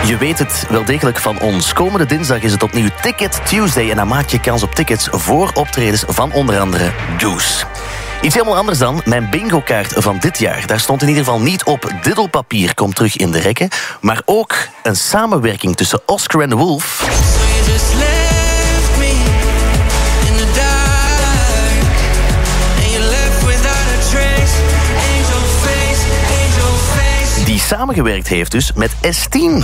Je weet het wel degelijk van ons. Komende dinsdag is het opnieuw Ticket Tuesday en dan maak je kans op tickets voor optredens van onder andere Goose. Iets helemaal anders dan mijn bingo-kaart van dit jaar. Daar stond in ieder geval niet op Diddelpapier komt terug in de rekken, maar ook een samenwerking tussen Oscar and the Wolf die samengewerkt heeft dus met S10.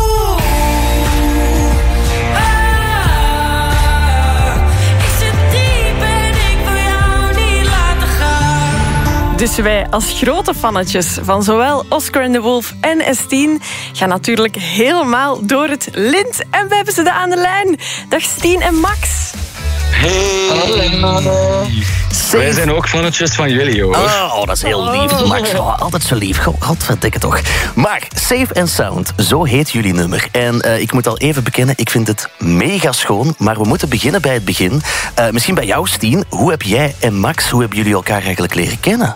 Dus wij als grote fannetjes van zowel Oscar and the Wolf en S10 gaan natuurlijk helemaal door het lint. En we hebben ze aan de lijn. Dag Stien en Max. Hey. Hallo. Wij zijn ook fannetjes van jullie, hoor. Oh, dat is heel lief, Max. Oh, altijd zo lief. Godverdikke toch. Maar Safe and Sound, zo heet jullie nummer. En ik moet al even bekennen, ik vind het mega schoon. Maar we moeten beginnen bij het begin. Misschien bij jou, Stien. Hoe heb jij en Max, hoe hebben jullie elkaar eigenlijk leren kennen?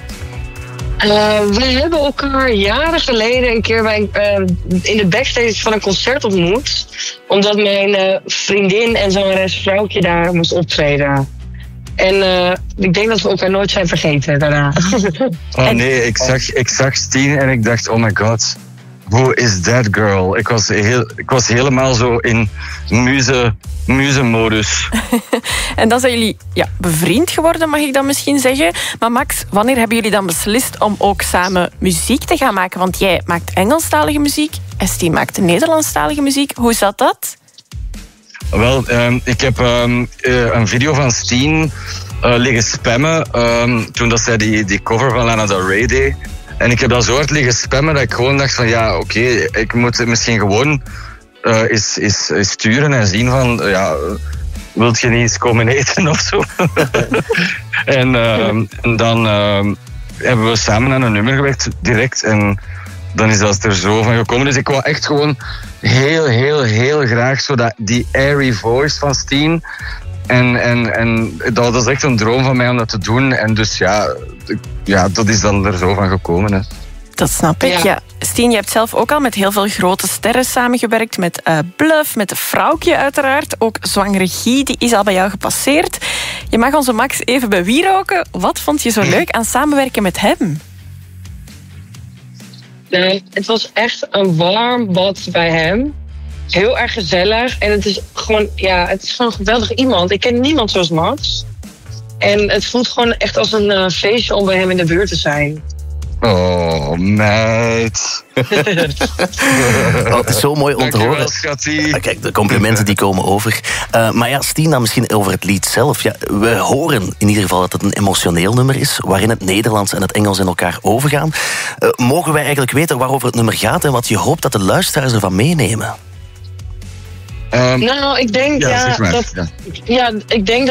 We hebben elkaar jaren geleden een keer in de backstage van een concert ontmoet. Omdat mijn vriendin en zangeres Vrouwtje daar moest optreden. En ik denk dat we elkaar nooit zijn vergeten daarna. Oh nee, ik zag Stien en ik dacht, oh my god, who is that girl? Ik was helemaal zo in muze-modus. En dan zijn jullie bevriend geworden, mag ik dan misschien zeggen. Maar Max, wanneer hebben jullie dan beslist om ook samen muziek te gaan maken? Want jij maakt Engelstalige muziek, Stien maakt Nederlandstalige muziek. Hoe zat dat? Wel, ik heb een video van Stien liggen spammen toen dat zij die cover van Lana Del Rey deed. En ik heb dat zo hard liggen spammen dat ik gewoon dacht van oké, ik moet het misschien gewoon eens sturen en zien van wilt je niet eens komen eten of zo? en dan hebben we samen aan een nummer gewerkt direct en dan is dat er zo van gekomen. Dus ik wou echt gewoon heel, heel, heel graag zo die airy voice van Stien. En dat is echt een droom van mij om dat te doen. En dus dat is dan er zo van gekomen. Hè. Dat snap ik, ja. Stien, je hebt zelf ook al met heel veel grote sterren samengewerkt. Met Bluff, met Vrouwtje uiteraard. Ook Zwangere Guy, die is al bij jou gepasseerd. Je mag onze Max even bewieroken. Wat vond je zo leuk aan samenwerken met hem? Het was echt een warm bad bij hem. Heel erg gezellig. En het is gewoon een geweldig iemand. Ik ken niemand zoals Max. En het voelt gewoon echt als een feestje om bij hem in de buurt te zijn. Oh, meid. Het is zo mooi om te horen. Kijk, de complimenten die komen over. Maar Stien, dan misschien over het lied zelf. Ja, we horen in ieder geval dat het een emotioneel nummer is, waarin het Nederlands en het Engels in elkaar overgaan. Mogen wij eigenlijk weten waarover het nummer gaat en wat je hoopt dat de luisteraars ervan meenemen? Ik denk ik denk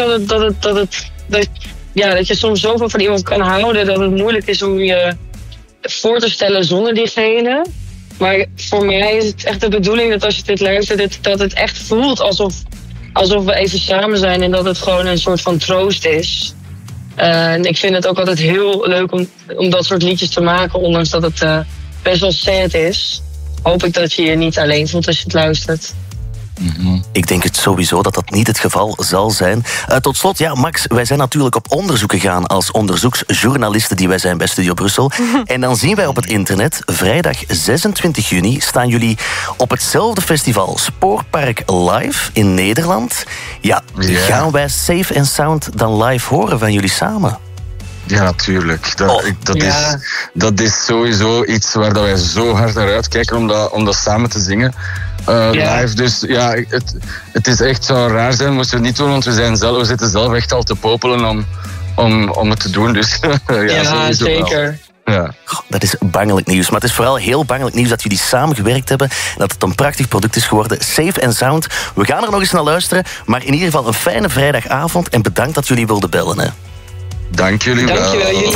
dat je soms zoveel van iemand kan houden dat het moeilijk is om je voor te stellen zonder diegene. Maar voor mij is het echt de bedoeling dat als je dit luistert, dat het echt voelt alsof we even samen zijn en dat het gewoon een soort van troost is. En ik vind het ook altijd heel leuk om dat soort liedjes te maken, ondanks dat het best wel sad is. Hoop ik dat je je niet alleen voelt als je het luistert. Ik denk het sowieso dat dat niet het geval zal zijn. Tot slot, Max, wij zijn natuurlijk op onderzoek gegaan als onderzoeksjournalisten die wij zijn bij Studio Brussel. En dan zien wij op het internet, vrijdag 26 juni, staan jullie op hetzelfde festival Spoorpark Live in Nederland. Gaan wij Safe and Sound dan live horen van jullie samen? Ja, natuurlijk. Dat is sowieso iets waar wij zo hard naar uitkijken om dat samen te zingen. Live, dus het is echt zou raar zijn moesten we het niet doen, want we zitten zelf echt al te popelen om het te doen. Dus zeker. Ja. Dat is bangelijk nieuws. Maar het is vooral heel bangelijk nieuws dat jullie samen gewerkt hebben en dat het een prachtig product is geworden. Safe and Sound. We gaan er nog eens naar luisteren, maar in ieder geval een fijne vrijdagavond en bedankt dat jullie wilden bellen. Hè. Dank jullie wel.